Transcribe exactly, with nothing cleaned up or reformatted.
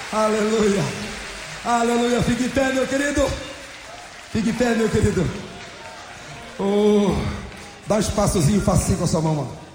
Aleluia. Aleluia. Fique em pé, meu querido. Fique em pé, meu querido. Oh, dá um espaçozinho, faça assim com a sua mão, mano.